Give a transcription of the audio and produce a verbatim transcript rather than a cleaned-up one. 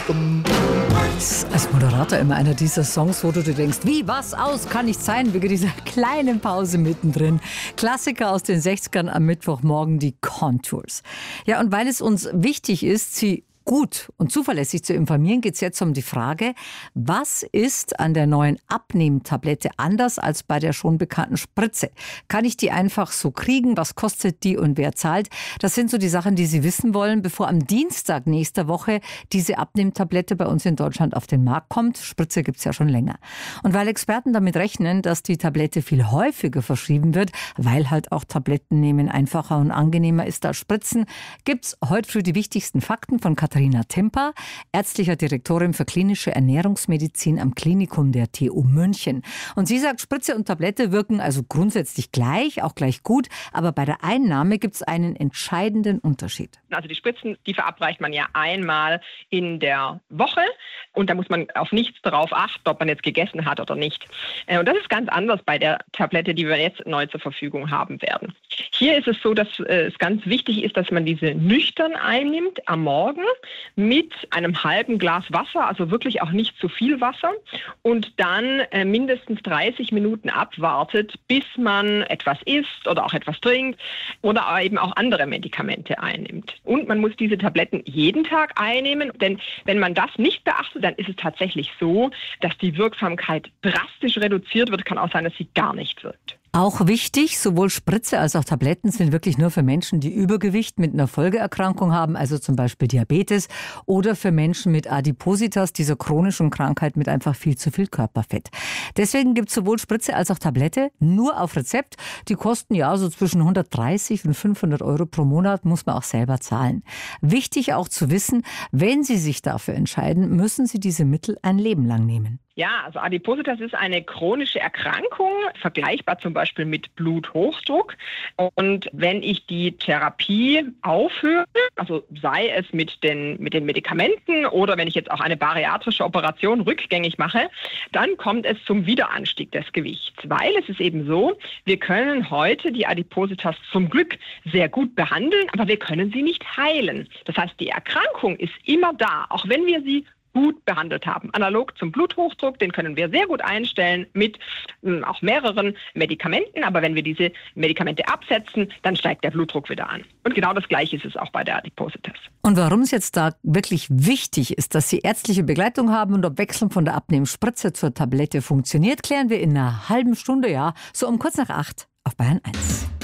Als Moderator immer einer dieser Songs, wo du dir denkst, wie, was, aus, kann nicht sein, wegen dieser kleinen Pause mittendrin. Klassiker aus den sechzigern am Mittwochmorgen, die Contours. Ja, und weil es uns wichtig ist, sie gut und zuverlässig zu informieren, geht es jetzt um die Frage, was ist an der neuen Abnehmtablette anders als bei der schon bekannten Spritze? Kann ich die einfach so kriegen? Was kostet die und wer zahlt? Das sind so die Sachen, die Sie wissen wollen, bevor am Dienstag nächster Woche diese Abnehmtablette bei uns in Deutschland auf den Markt kommt. Spritze gibt es ja schon länger. Und weil Experten damit rechnen, dass die Tablette viel häufiger verschrieben wird, weil halt auch Tabletten nehmen einfacher und angenehmer ist als Spritzen, gibt es heute früh die wichtigsten Fakten von Katharina Katharina Timper, ärztlicher Direktorin für klinische Ernährungsmedizin am Klinikum der T U München. Und sie sagt, Spritze und Tablette wirken also grundsätzlich gleich, auch gleich gut, aber bei der Einnahme gibt es einen entscheidenden Unterschied. Also die Spritzen, die verabreicht man ja einmal in der Woche und da muss man auf nichts darauf achten, ob man jetzt gegessen hat oder nicht. Und das ist ganz anders bei der Tablette, die wir jetzt neu zur Verfügung haben werden. Hier ist es so, dass es ganz wichtig ist, dass man diese nüchtern einnimmt am Morgen mit einem halben Glas Wasser, also wirklich auch nicht zu viel Wasser und dann äh, mindestens dreißig Minuten abwartet, bis man etwas isst oder auch etwas trinkt oder eben auch andere Medikamente einnimmt. Und man muss diese Tabletten jeden Tag einnehmen, denn wenn man das nicht beachtet, dann ist es tatsächlich so, dass die Wirksamkeit drastisch reduziert wird. Kann auch sein, dass sie gar nicht wirkt. Auch wichtig, sowohl Spritze als auch Tabletten sind wirklich nur für Menschen, die Übergewicht mit einer Folgeerkrankung haben, also zum Beispiel Diabetes, oder für Menschen mit Adipositas, dieser chronischen Krankheit mit einfach viel zu viel Körperfett. Deswegen gibt es sowohl Spritze als auch Tablette nur auf Rezept. Die kosten ja so zwischen hundertdreißig und fünfhundert Euro pro Monat, muss man auch selber zahlen. Wichtig auch zu wissen, wenn Sie sich dafür entscheiden, müssen Sie diese Mittel ein Leben lang nehmen. Ja, also Adipositas ist eine chronische Erkrankung, vergleichbar zum Beispiel mit Bluthochdruck. Und wenn ich die Therapie aufhöre, also sei es mit den, mit den Medikamenten oder wenn ich jetzt auch eine bariatrische Operation rückgängig mache, dann kommt es zum Wiederanstieg des Gewichts. Weil es ist eben so, wir können heute die Adipositas zum Glück sehr gut behandeln, aber wir können sie nicht heilen. Das heißt, die Erkrankung ist immer da, auch wenn wir sie gut behandelt haben. Analog zum Bluthochdruck, den können wir sehr gut einstellen mit äh, auch mehreren Medikamenten. Aber wenn wir diese Medikamente absetzen, dann steigt der Blutdruck wieder an. Und genau das Gleiche ist es auch bei der Adipositas. Und warum es jetzt da wirklich wichtig ist, dass Sie ärztliche Begleitung haben und ob Wechseln von der Abnehmspritze zur Tablette funktioniert, klären wir in einer halben Stunde, ja, so um kurz nach acht auf Bayern eins.